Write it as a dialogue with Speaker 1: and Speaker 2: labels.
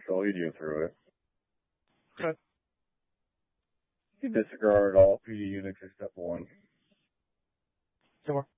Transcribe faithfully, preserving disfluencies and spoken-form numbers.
Speaker 1: so I'll lead you through it.
Speaker 2: Okay.
Speaker 1: You disregard all P D Unix except one.
Speaker 2: Sure.